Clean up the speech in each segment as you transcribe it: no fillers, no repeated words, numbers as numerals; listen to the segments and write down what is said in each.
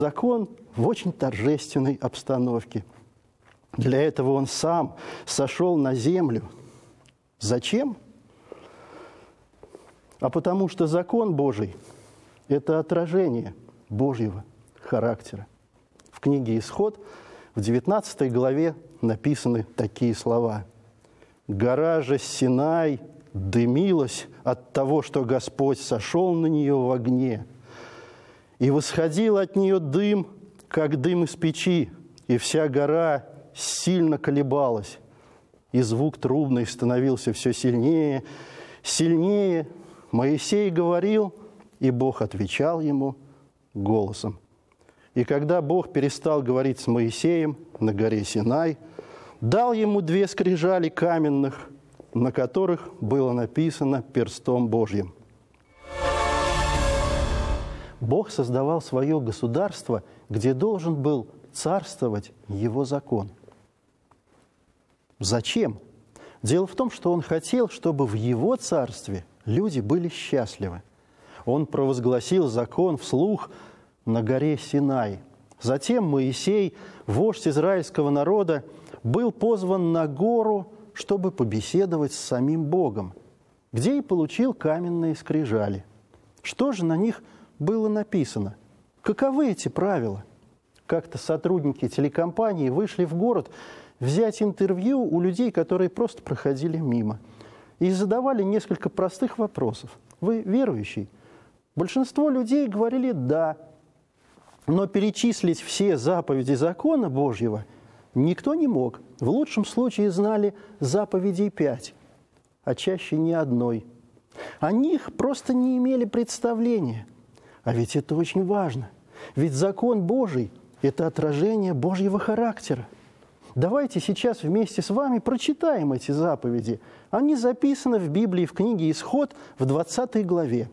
закон в очень торжественной обстановке. Для этого Он сам сошел на землю. Зачем? А потому что закон Божий – это отражение Божьего характера. В книге «Исход» в 19 главе написаны такие слова. «Гора же Синай дымилась от того, что Господь сошел на нее в огне, и восходил от нее дым, как дым из печи, и вся гора сильно колебалась, и звук трубный становился все сильнее, сильнее. Моисей говорил, и Бог отвечал ему голосом. И когда Бог перестал говорить с Моисеем на горе Синай, дал ему 2 скрижали каменных, на которых было написано перстом Божьим». Бог создавал свое государство, где должен был царствовать Его закон. Зачем? Дело в том, что Он хотел, чтобы в Его царстве люди были счастливы. Он провозгласил закон вслух на горе Синай. Затем Моисей, вождь израильского народа, был позван на гору, чтобы побеседовать с самим Богом, где и получил каменные скрижали. Что же на них было написано? Каковы эти правила? Как-то сотрудники телекомпании вышли в город взять интервью у людей, которые просто проходили мимо, и задавали несколько простых вопросов. Вы верующий? Большинство людей говорили «да», но перечислить все заповеди закона Божьего никто не мог. В лучшем случае знали заповедей 5, а чаще ни одной. О них просто не имели представления. А ведь это очень важно. Ведь закон Божий – это отражение Божьего характера. Давайте сейчас вместе с вами прочитаем эти заповеди. Они записаны в Библии, в книге «Исход» в 20 главе.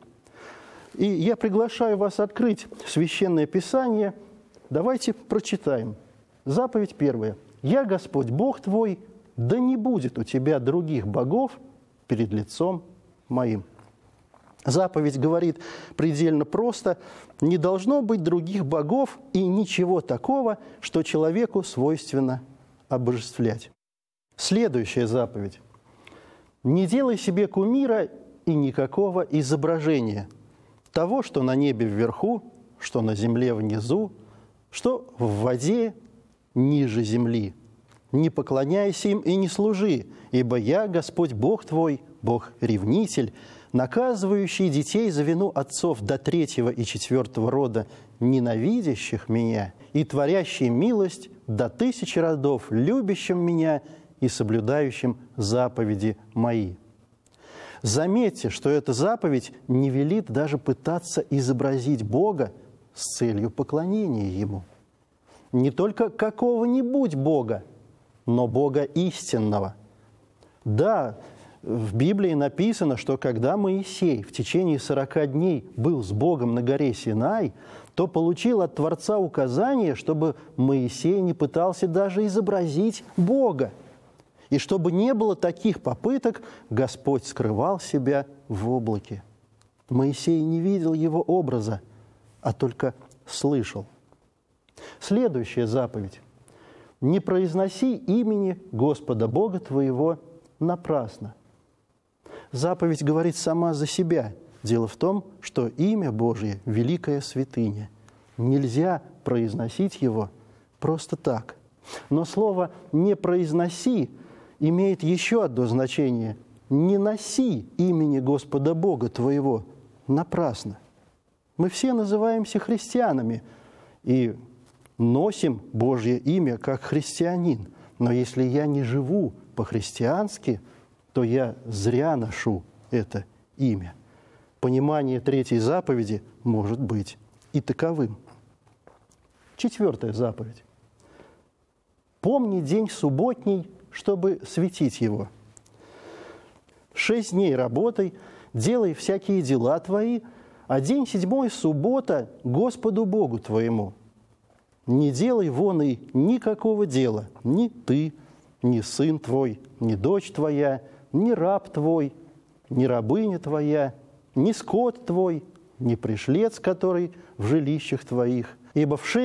И я приглашаю вас открыть Священное Писание. Давайте прочитаем. Заповедь 1. «Я, Господь, Бог твой, да не будет у тебя других богов перед лицом моим». Заповедь говорит предельно просто: не должно быть других богов и ничего такого, что человеку свойственно обожествлять. Следующая заповедь. Не делай себе кумира и никакого изображения того, что на небе вверху, что на земле внизу, что в воде ниже земли. Не поклоняйся им и не служи, ибо я, Господь Бог твой, Бог-ревнитель, наказывающий детей за вину отцов до 3 и 4 рода, ненавидящих меня, и творящий милость до 1000 родов, любящим меня и соблюдающим заповеди мои. Заметьте, что эта заповедь не велит даже пытаться изобразить Бога с целью поклонения Ему. Не только какого-нибудь Бога, но Бога истинного. Да, в Библии написано, что когда Моисей в течение 40 дней был с Богом на горе Синай, то получил от Творца указание, чтобы Моисей не пытался даже изобразить Бога. И чтобы не было таких попыток, Господь скрывал себя в облаке. Моисей не видел его образа, а только слышал. Следующая заповедь. «Не произноси имени Господа Бога твоего напрасно». Заповедь говорит сама за себя. Дело в том, что имя Божье – великая святыня. Нельзя произносить его просто так. Но слово «не произноси» имеет еще одно значение. Не носи имени Господа Бога твоего напрасно. Мы все называемся христианами и носим Божье имя как христианин. Но если я не живу по-христиански, то я зря ношу это имя. Понимание 3 заповеди может быть и таковым. 4 заповедь. «Помни день субботний, чтобы светить его. 6 дней работай, делай всякие дела твои, а день 7 суббота Господу Богу твоему. Не делай вон и никакого дела, ни ты, ни сын твой, ни дочь твоя, ни раб твой, ни рабыня твоя, ни скот твой, ни пришлец, который в жилищах твоих. Ибо в 6